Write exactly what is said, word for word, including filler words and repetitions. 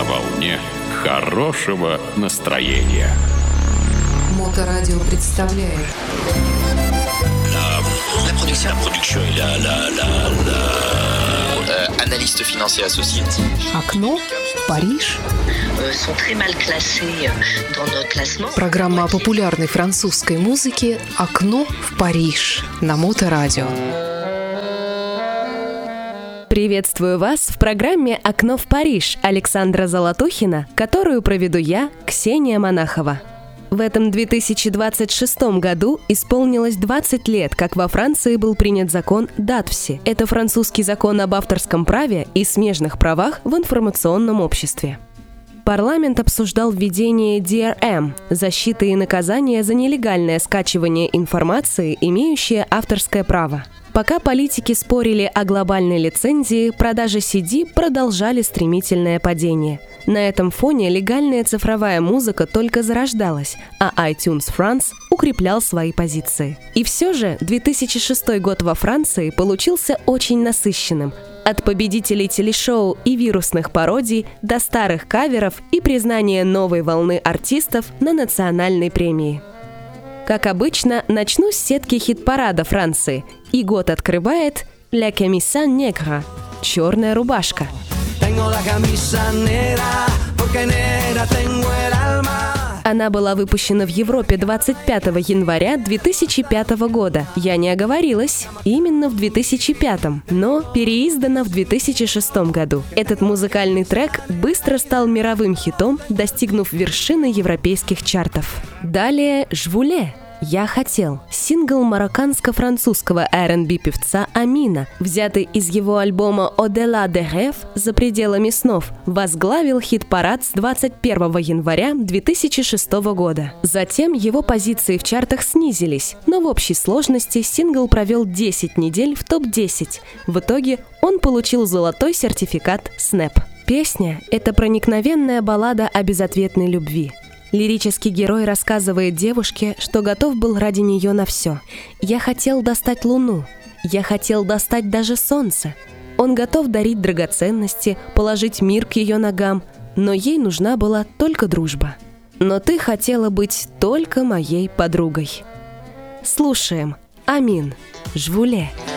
на волне хорошего настроения. Моторадио представляет. La production, la production et la, la, la, la... Euh, analyste financier associé. Окно в Париж. Sont très mal classés dans notre classement. Программа о популярной французской музыке «Окно в Париж» на Моторадио. Приветствую вас в программе «Окно в Париж» Александра Золотухина, которую проведу я, Ксения Монахова. В этом две тысячи двадцать шестом году исполнилось двадцать лет, как во Франции был принят закон Датфси. Это французский закон об авторском праве и смежных правах в информационном обществе. Парламент обсуждал введение ди ар эм – защиты и наказания за нелегальное скачивание информации, имеющей авторское право. Пока политики спорили о глобальной лицензии, продажи си ди продолжали стремительное падение. На этом фоне легальная цифровая музыка только зарождалась, а iTunes France укреплял свои позиции. И все же две тысячи шестой год во Франции получился очень насыщенным. От победителей телешоу и вирусных пародий до старых каверов и признания новой волны артистов на национальной премии. Как обычно, начну с сетки хит-парада Франции. И год открывает «La camisa negra» – «Черная рубашка». Она была выпущена в Европе двадцать пятого января две тысячи пятого года. Я не оговорилась, именно в две тысячи пятом, но переиздана в две тысячи шестом году. Этот музыкальный трек быстро стал мировым хитом, достигнув вершины европейских чартов. Далее «Жвуле». «Я хотел» – сингл марокканско-французского ар энд би певца Амина, взятый из его альбома «Au-delà des rêves» «За пределами снов», возглавил хит-парад с двадцать первого января две тысячи шестого года. Затем его позиции в чартах снизились, но в общей сложности сингл провел десять недель в топ десять. В итоге он получил золотой сертификат Снэп. Песня – это проникновенная баллада о безответной любви. Лирический герой рассказывает девушке, что готов был ради нее на все. «Я хотел достать луну, я хотел достать даже солнце». Он готов дарить драгоценности, положить мир к ее ногам, но ей нужна была только дружба. «Но ты хотела быть только моей подругой». Слушаем. Амин. «Жвуле».